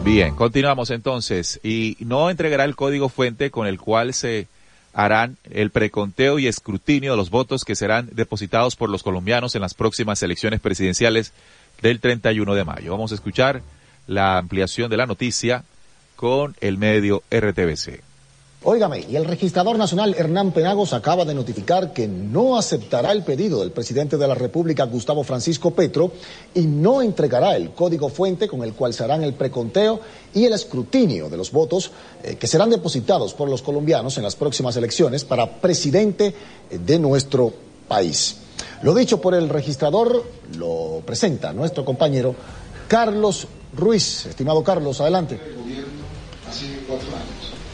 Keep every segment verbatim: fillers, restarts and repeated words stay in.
Bien, continuamos entonces. Y no entregará el código fuente con el cual se harán el preconteo y escrutinio de los votos que serán depositados por los colombianos en las próximas elecciones presidenciales del treinta y uno de mayo. Vamos a escuchar la ampliación de la noticia con el medio R T V C. Óigame, y el registrador nacional Hernán Penagos acaba de notificar que no aceptará el pedido del presidente de la República, Gustavo Francisco Petro, y no entregará el código fuente con el cual se harán el preconteo y el escrutinio de los votos eh, que serán depositados por los colombianos en las próximas elecciones para presidente de nuestro país. Lo dicho por el registrador lo presenta nuestro compañero Carlos Ruiz. Estimado Carlos, adelante. Hace cuatro años.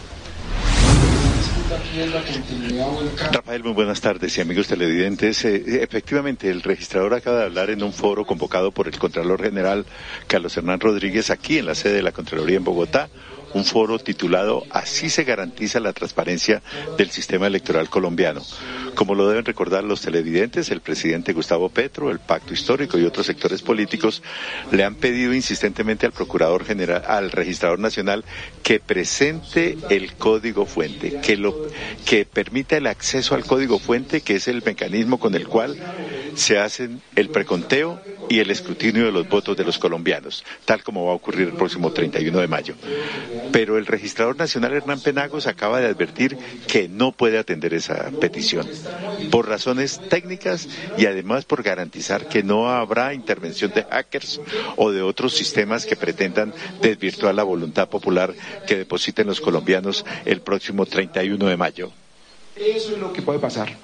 Rafael, muy buenas tardes y amigos televidentes. Eh, efectivamente, el registrador acaba de hablar en un foro convocado por el Contralor General Carlos Hernán Rodríguez aquí en la sede de la Contraloría en Bogotá, un foro titulado "Así se garantiza la transparencia del sistema electoral colombiano". Como lo deben recordar los televidentes, el presidente Gustavo Petro, el Pacto Histórico y otros sectores políticos le han pedido insistentemente al Procurador General, al Registrador Nacional, que presente el código fuente, que lo que permita el acceso al código fuente, que es el mecanismo con el cual se hacen el preconteo y el escrutinio de los votos de los colombianos, tal como va a ocurrir el próximo treinta y uno de mayo. Pero el registrador nacional Hernán Penagos acaba de advertir que no puede atender esa petición, por razones técnicas y además por garantizar que no habrá intervención de hackers o de otros sistemas que pretendan desvirtuar la voluntad popular que depositen los colombianos el próximo treinta y uno de mayo. Eso es lo que puede pasar.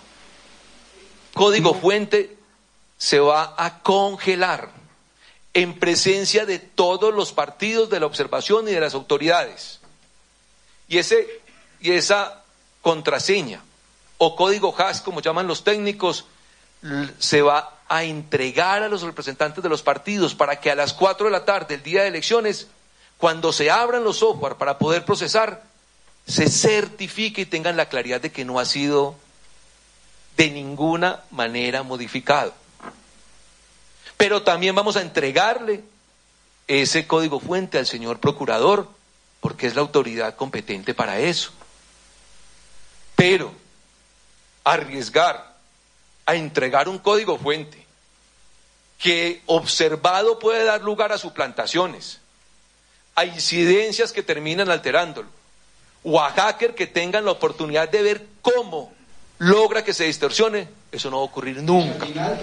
Código fuente se va a congelar en presencia de todos los partidos de la observación y de las autoridades. Y ese y esa contraseña o código hash, como llaman los técnicos, se va a entregar a los representantes de los partidos para que a las cuatro de la tarde, el día de elecciones, cuando se abran los software para poder procesar, se certifique y tengan la claridad de que no ha sido de ninguna manera modificado. Pero también vamos a entregarle ese código fuente al señor procurador, porque es la autoridad competente para eso. Pero arriesgar a entregar un código fuente que observado puede dar lugar a suplantaciones, a incidencias que terminan alterándolo, o a hacker que tengan la oportunidad de ver cómo logra que se distorsione, eso no va a ocurrir nunca.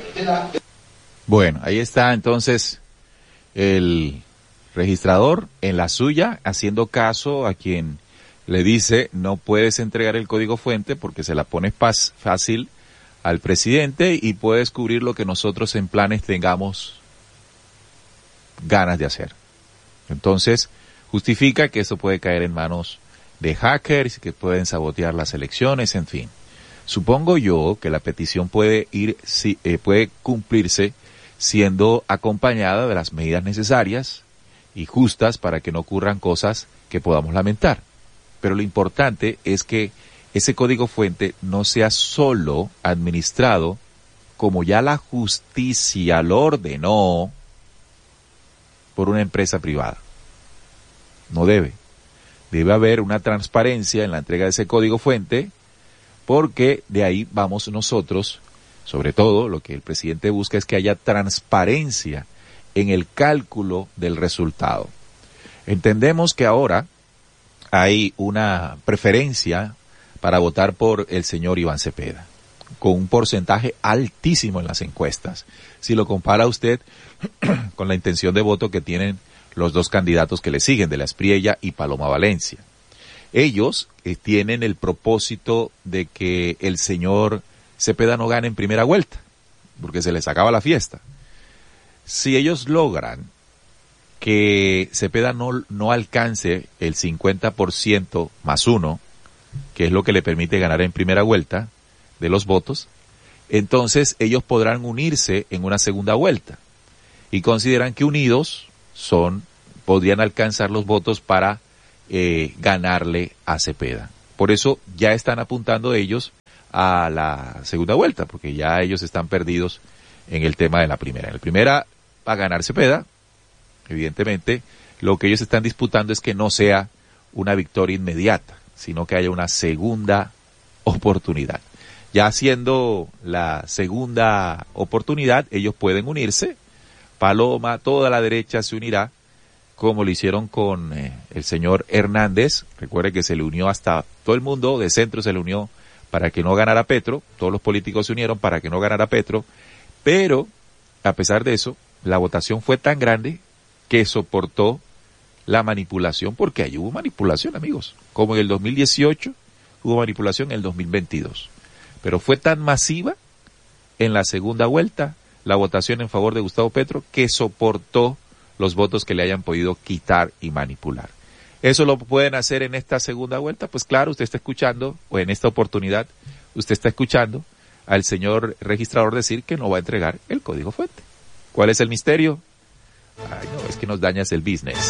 Bueno, ahí está entonces el registrador en la suya, haciendo caso a quien le dice no puedes entregar el código fuente porque se la pone paz, fácil al presidente y puedes cubrir lo que nosotros en planes tengamos ganas de hacer. Entonces, justifica que eso puede caer en manos de hackers que pueden sabotear las elecciones, en fin. Supongo yo que la petición puede ir, si, eh, puede cumplirse siendo acompañada de las medidas necesarias y justas para que no ocurran cosas que podamos lamentar. Pero lo importante es que ese código fuente no sea solo administrado como ya la justicia lo ordenó por una empresa privada. No debe. Debe haber una transparencia en la entrega de ese código fuente, porque de ahí vamos nosotros, sobre todo lo que el presidente busca es que haya transparencia en el cálculo del resultado. Entendemos que ahora hay una preferencia para votar por el señor Iván Cepeda, con un porcentaje altísimo en las encuestas, si lo compara usted con la intención de voto que tienen los dos candidatos que le siguen, de la Espriella y Paloma Valencia. Ellos eh, tienen el propósito de que el señor Cepeda no gane en primera vuelta, porque se les acaba la fiesta. Si ellos logran que Cepeda no, no alcance el cincuenta por ciento más uno, que es lo que le permite ganar en primera vuelta de los votos, entonces ellos podrán unirse en una segunda vuelta y consideran que unidos son podrían alcanzar los votos para eh, ganarle a Cepeda. Por eso ya están apuntando ellos a la segunda vuelta, porque ya ellos están perdidos en el tema de la primera. En la primera va a ganar Cepeda, Evidentemente, lo que ellos están disputando es que no sea una victoria inmediata, sino que haya una segunda oportunidad. Ya siendo la segunda oportunidad, ellos pueden unirse. Paloma, toda la derecha se unirá, como lo hicieron con eh, el señor Hernández. Recuerde que se le unió hasta todo el mundo de centro, se le unió para que no ganara Petro. Todos los políticos se unieron para que no ganara Petro. Pero, a pesar de eso, la votación fue tan grande que soportó la manipulación, porque ahí hubo manipulación, amigos. Como en el dos mil dieciocho, hubo manipulación en el dos mil veintidós. Pero fue tan masiva en la segunda vuelta la votación en favor de Gustavo Petro que soportó los votos que le hayan podido quitar y manipular. ¿Eso lo pueden hacer en esta segunda vuelta? Pues claro, usted está escuchando, o en esta oportunidad, usted está escuchando al señor registrador decir que no va a entregar el código fuente. ¿Cuál es el misterio? Ay, no, es que nos dañas el business.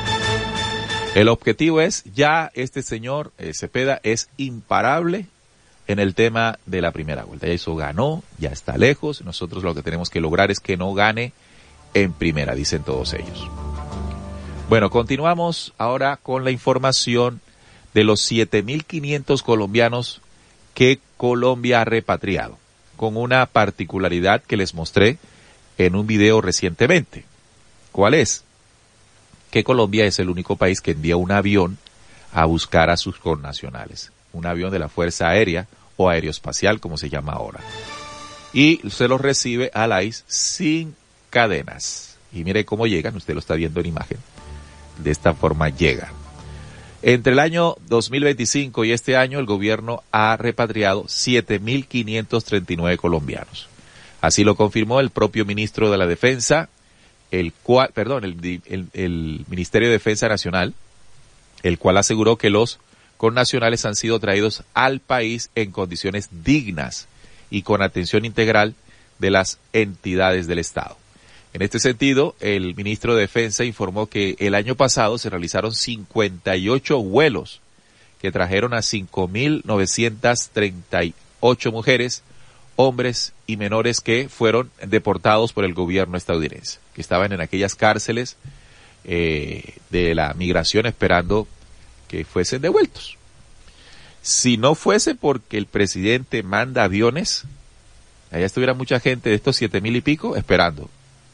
El objetivo es, ya este señor eh, Cepeda es imparable en el tema de la primera vuelta. Ya eso ganó, ya está lejos. Nosotros lo que tenemos que lograr es que no gane en primera, dicen todos ellos. Bueno, continuamos ahora con la información de los siete mil quinientos colombianos que Colombia ha repatriado, con una particularidad que les mostré en un video recientemente. ¿Cuál es? Que Colombia es el único país que envía un avión a buscar a sus connacionales. Un avión de la Fuerza Aérea o Aeroespacial, como se llama ahora. Y se los recibe al I C E sin cadenas. Y mire cómo llegan, usted lo está viendo en imagen. De esta forma llegan. Entre el año dos mil veinticinco y este año, el gobierno ha repatriado siete mil quinientos treinta y nueve colombianos. Así lo confirmó el propio ministro de la Defensa, el cual, perdón, el, el, el Ministerio de Defensa Nacional, el cual aseguró que los connacionales han sido traídos al país en condiciones dignas y con atención integral de las entidades del Estado. En este sentido, el ministro de Defensa informó que el año pasado se realizaron cincuenta y ocho vuelos que trajeron a cinco mil novecientas treinta y ocho mujeres, hombres y menores que fueron deportados por el gobierno estadounidense, que estaban en aquellas cárceles eh, de la migración esperando que fuesen devueltos. Si no fuese porque el presidente manda aviones, allá estuviera mucha gente de estos siete mil y pico esperando.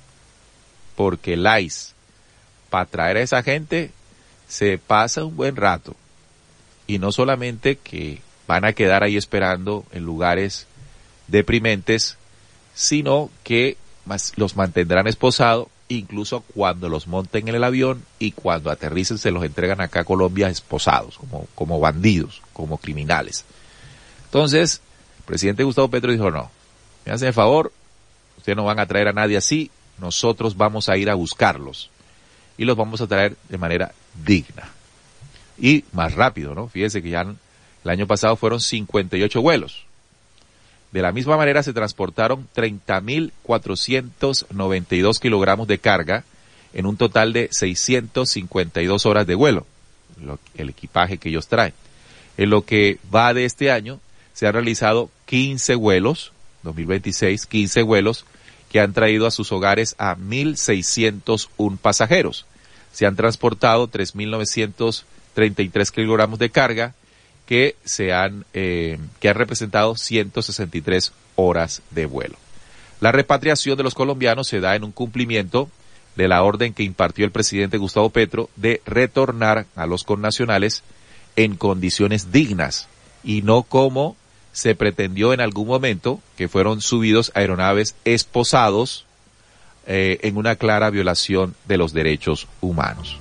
Porque el I C E, para traer a esa gente, se pasa un buen rato. Y no solamente que van a quedar ahí esperando en lugares deprimentes, sino que los mantendrán esposados, incluso cuando los monten en el avión y cuando aterricen se los entregan acá a Colombia esposados, como, como bandidos, como criminales. Entonces, el presidente Gustavo Petro dijo, no, me hacen el favor, ustedes no van a traer a nadie así, nosotros vamos a ir a buscarlos y los vamos a traer de manera digna y más rápido, ¿no? Fíjense que ya el año pasado fueron cincuenta y ocho vuelos. De la misma manera se transportaron treinta mil cuatrocientos noventa y dos kilogramos de carga en un total de seiscientas cincuenta y dos horas de vuelo, lo, el equipaje que ellos traen. En lo que va de este año se han realizado quince vuelos, dos mil veintiséis, quince vuelos que han traído a sus hogares a mil seiscientos uno pasajeros. Se han transportado tres mil novecientos treinta y tres kilogramos de carga que se han eh, que han representado ciento sesenta y tres horas de vuelo. La repatriación de los colombianos se da en un cumplimiento de la orden que impartió el presidente Gustavo Petro de retornar a los connacionales en condiciones dignas y no como se pretendió en algún momento, que fueron subidos a aeronaves esposados eh, en una clara violación de los derechos humanos.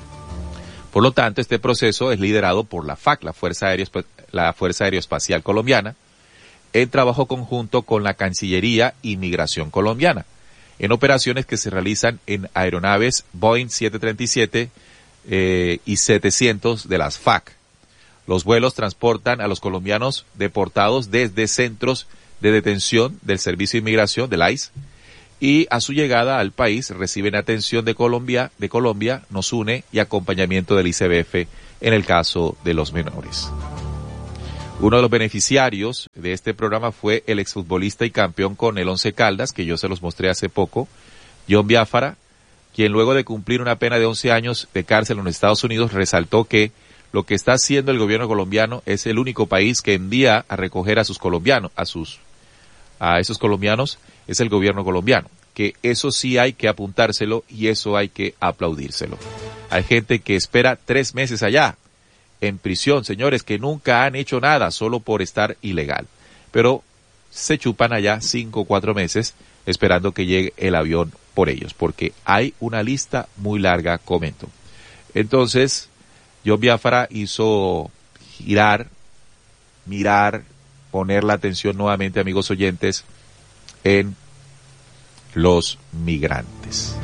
Por lo tanto, este proceso es liderado por la F A C, la Fuerza Aérea, la Fuerza Aeroespacial Colombiana, en trabajo conjunto con la Cancillería y Migración Colombiana, en operaciones que se realizan en aeronaves Boeing siete treinta y siete eh, y setecientos de las F A C. Los vuelos transportan a los colombianos deportados desde centros de detención del Servicio de Inmigración, del I C E, y a su llegada al país reciben atención de Colombia, de Colombia, nos une y acompañamiento del I C B F en el caso de los menores. Uno de los beneficiarios de este programa fue el exfutbolista y campeón con el Once Caldas, que yo se los mostré hace poco, John Biafara, quien luego de cumplir una pena de once años de cárcel en los Estados Unidos resaltó que lo que está haciendo el gobierno colombiano es el único país que envía a recoger a sus colombianos, a sus, a esos colombianos, es el gobierno colombiano. Que eso sí hay que apuntárselo y eso hay que aplaudírselo. Hay gente que espera tres meses allá, en prisión, señores, que nunca han hecho nada solo por estar ilegal. Pero se chupan allá cinco o cuatro meses esperando que llegue el avión por ellos, porque hay una lista muy larga, comento. Entonces, John Biafra hizo girar, mirar, poner la atención nuevamente, amigos oyentes, en los migrantes.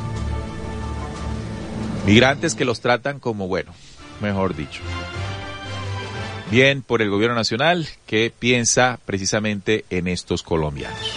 Migrantes que los tratan como, bueno, mejor dicho. Bien por el gobierno nacional que piensa precisamente en estos colombianos.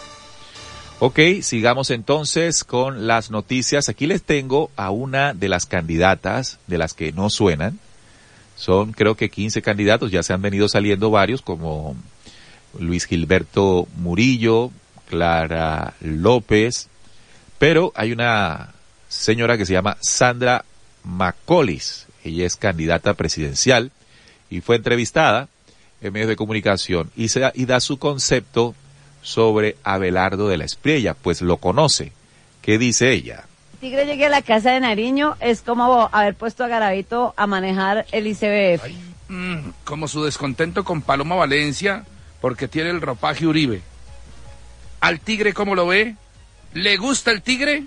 Ok, sigamos entonces con las noticias. Aquí les tengo a una de las candidatas, de las que no suenan. Son creo que quince candidatos, ya se han venido saliendo varios, como Luis Gilberto Murillo, Clara López, pero hay una señora que se llama Sandra Macaulay. Ella es candidata presidencial y fue entrevistada en medios de comunicación y, se da, y da su concepto sobre Abelardo de la Espriella, pues lo conoce. ¿Qué dice ella? Tigre llegue a la casa de Nariño es como haber puesto a Garavito a manejar el I C B F. Ay, mm, como su descontento con Paloma Valencia porque tiene el ropaje Uribe. ¿Al Tigre cómo lo ve? ¿Le gusta el Tigre?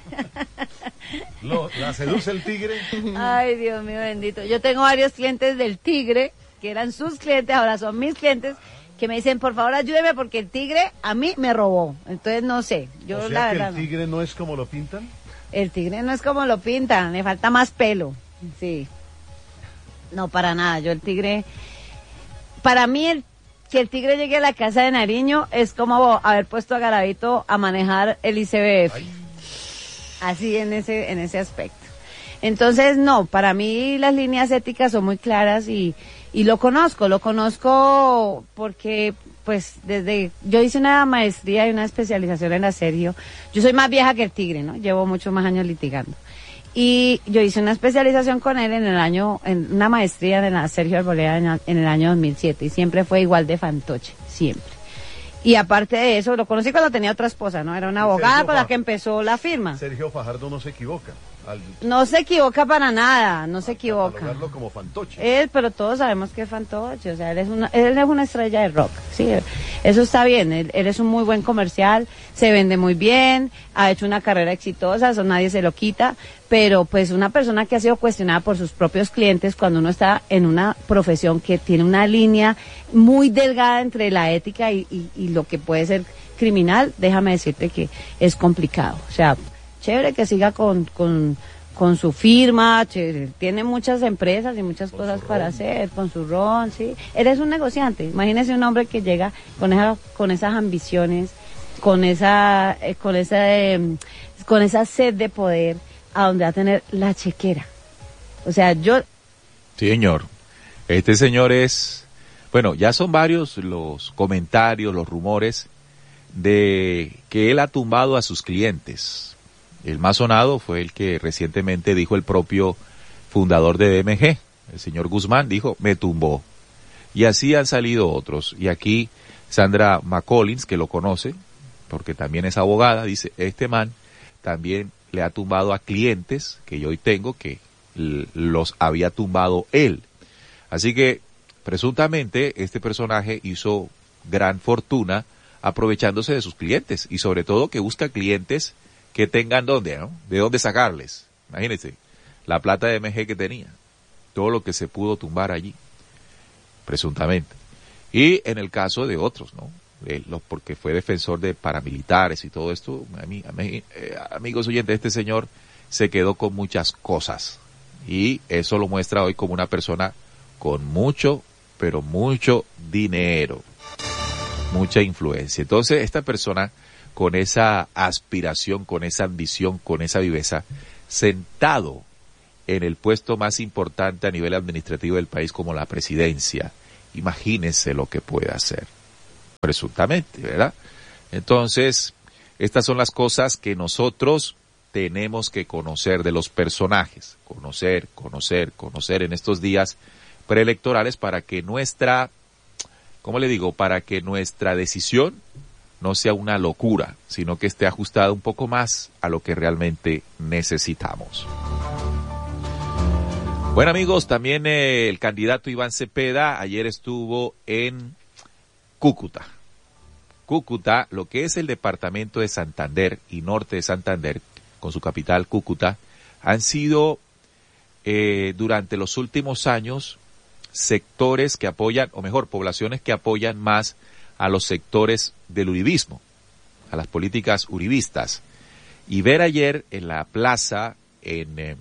Lo, ¿La seduce el Tigre? Ay, Dios mío bendito. Yo tengo varios clientes del Tigre, que eran sus clientes, ahora son mis clientes, que me dicen, por favor, ayúdeme porque el Tigre a mí me robó. Entonces, no sé. Yo, o sea la que verdad, el Tigre no es como lo pintan. El Tigre no es como lo pintan, le falta más pelo. Sí. No, para nada. Yo el Tigre... Para mí, el, que el Tigre llegue a la casa de Nariño es como haber puesto a Garavito a manejar el I C B F. Ay. Así en ese, en ese aspecto. Entonces, no, para mí las líneas éticas son muy claras y, y lo conozco, lo conozco porque, pues, desde, yo hice una maestría y una especialización en la Sergio. Yo soy más vieja que el Tigre, ¿no? Llevo muchos más años litigando. Y yo hice una especialización con él en el año, en una maestría en la Sergio Arboleda en, en el año dos mil siete y siempre fue igual de fantoche, siempre. Y aparte de eso, lo conocí cuando tenía otra esposa, ¿no? Era una abogada Sergio con la que empezó la firma. Sergio Fajardo no se equivoca. Al... No se equivoca para nada, no se equivoca. Catalogarlo como fantoche. Él, pero todos sabemos que es fantoche, o sea, él es una, él es una estrella de rock, sí, eso está bien, él, él es un muy buen comercial, se vende muy bien, ha hecho una carrera exitosa, eso nadie se lo quita, pero pues una persona que ha sido cuestionada por sus propios clientes cuando uno está en una profesión que tiene una línea muy delgada entre la ética y, y, y lo que puede ser criminal, déjame decirte que es complicado, o sea, chévere que siga con, con, con su firma, chévere. Tiene muchas empresas y muchas con cosas para hacer, con su ron, sí. Eres un negociante, imagínese un hombre que llega con esa, con esas ambiciones, con esa, eh, con esa, eh, con esa sed de poder, a donde va a tener la chequera. O sea, yo... Sí, señor. Este señor es, bueno, ya son varios los comentarios, los rumores de que él ha tumbado a sus clientes. El más sonado fue el que recientemente dijo el propio fundador de D M G, el señor Guzmán, dijo, me tumbó. Y así han salido otros. Y aquí Sandra Macaulay, que lo conoce, porque también es abogada, dice, este man también le ha tumbado a clientes que yo hoy tengo, que los había tumbado él. Así que, presuntamente, este personaje hizo gran fortuna aprovechándose de sus clientes y sobre todo que busca clientes que tengan dónde, ¿no? De dónde sacarles. Imagínense, la plata de M G que tenía, todo lo que se pudo tumbar allí, presuntamente. Y en el caso de otros, ¿no? Eh, los, porque fue defensor de paramilitares y todo esto, a mí, a mí, eh, amigos oyentes, este señor se quedó con muchas cosas. Y eso lo muestra hoy como una persona con mucho, pero mucho dinero, mucha influencia. Entonces, esta persona con esa aspiración, con esa ambición, con esa viveza, sentado en el puesto más importante a nivel administrativo del país como la presidencia. Imagínense lo que puede hacer, presuntamente, ¿verdad? Entonces, estas son las cosas que nosotros tenemos que conocer de los personajes, conocer, conocer, conocer en estos días preelectorales para que nuestra, ¿cómo le digo? Para que nuestra decisión no sea una locura, sino que esté ajustada un poco más a lo que realmente necesitamos. Bueno, amigos, también eh, el candidato Iván Cepeda ayer estuvo en Cúcuta. Cúcuta, lo que es el departamento de Santander y norte de Santander, con su capital Cúcuta, han sido eh, durante los últimos años sectores que apoyan, o mejor, poblaciones que apoyan más a los sectores del uribismo, a las políticas uribistas. Y ver ayer en la plaza, en, eh,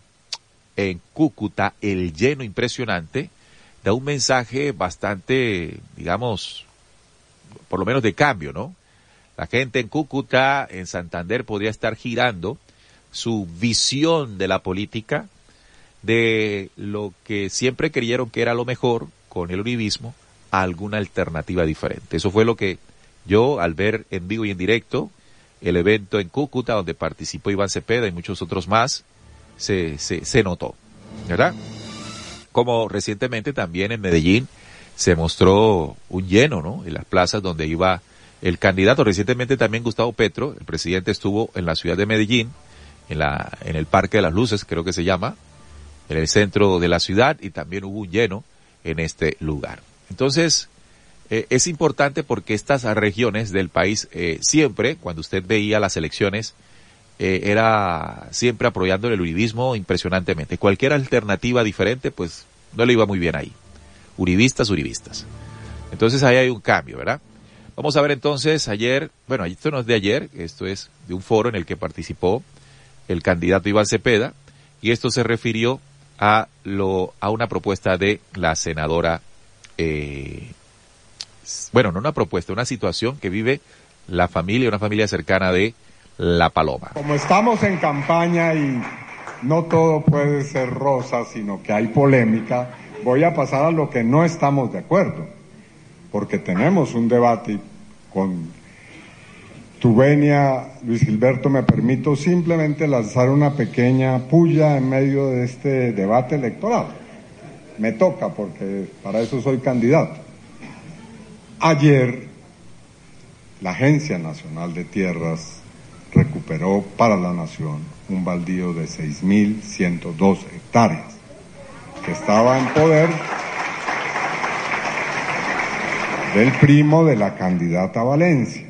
en Cúcuta, el lleno impresionante, da un mensaje bastante, digamos, por lo menos de cambio, ¿no? La gente en Cúcuta, en Santander, podría estar girando su visión de la política, de lo que siempre creyeron que era lo mejor con el uribismo, a alguna alternativa diferente. Eso fue lo que yo, al ver en vivo y en directo el evento en Cúcuta, donde participó Iván Cepeda y muchos otros más, se, se, se notó, ¿verdad? Como recientemente también en Medellín se mostró un lleno, ¿no? En las plazas donde iba el candidato. Recientemente también Gustavo Petro, el presidente, estuvo en la ciudad de Medellín, en la, en el Parque de las Luces, creo que se llama, en el centro de la ciudad, y también hubo un lleno en este lugar. Entonces, eh, es importante porque estas regiones del país, eh, siempre, cuando usted veía las elecciones, eh, era siempre apoyando el uribismo impresionantemente. Cualquier alternativa diferente, pues, no le iba muy bien ahí. Uribistas, uribistas. Entonces, ahí hay un cambio, ¿verdad? Vamos a ver entonces, ayer, bueno, esto no es de ayer, esto es de un foro en el que participó el candidato Iván Cepeda, y esto se refirió a lo a una propuesta de la senadora, eh, bueno, no una propuesta, una situación que vive la familia, una familia cercana de La Paloma. Como estamos en campaña y no todo puede ser rosa, sino que hay polémica, voy a pasar a lo que no estamos de acuerdo, porque tenemos un debate con tu venia, Luis Gilberto. Me permito simplemente lanzar una pequeña puya en medio de este debate electoral. Me toca, porque para eso soy candidato. Ayer, la Agencia Nacional de Tierras recuperó para la Nación un baldío de seis mil ciento dos hectáreas, que estaba en poder del primo de la candidata Valencia.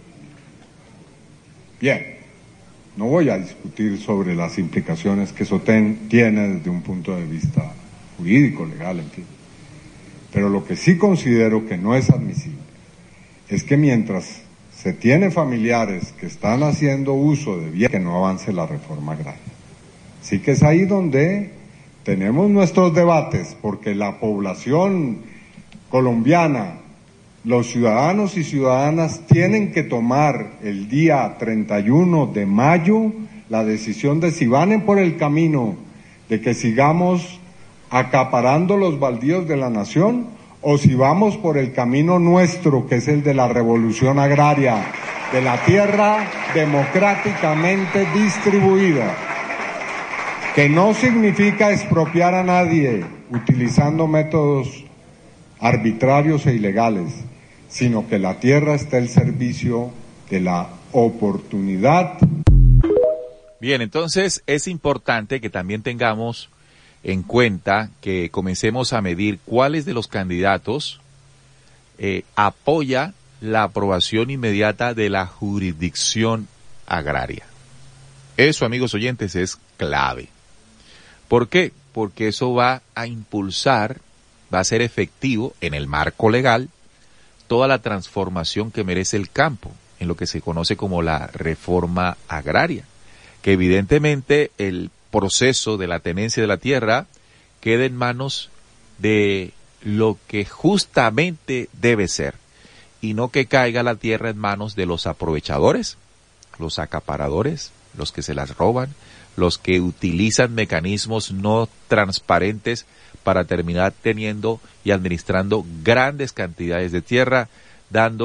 Bien, no voy a discutir sobre las implicaciones que eso ten, tiene desde un punto de vista jurídico, legal, en fin. Pero lo que sí considero que no es admisible es que mientras se tiene familiares que están haciendo uso de bienes, que no avance la reforma agraria. Así que es ahí donde tenemos nuestros debates, porque la población colombiana, los ciudadanos y ciudadanas tienen que tomar el día treinta y uno de mayo la decisión de si van por el camino de que sigamos acaparando los baldíos de la nación, o si vamos por el camino nuestro, que es el de la revolución agraria, de la tierra democráticamente distribuida, que no significa expropiar a nadie utilizando métodos arbitrarios e ilegales, sino que la tierra está al servicio de la oportunidad. Bien, entonces es importante que también tengamos en cuenta que comencemos a medir cuáles de los candidatos eh, apoya la aprobación inmediata de la jurisdicción agraria. Eso, amigos oyentes, es clave. ¿Por qué? Porque eso va a impulsar, va a ser efectivo en el marco legal, toda la transformación que merece el campo, en lo que se conoce como la reforma agraria, que evidentemente el proceso de la tenencia de la tierra queda en manos de lo que justamente debe ser, y no que caiga la tierra en manos de los aprovechadores, los acaparadores, los que se las roban, los que utilizan mecanismos no transparentes para terminar teniendo y administrando grandes cantidades de tierra, dando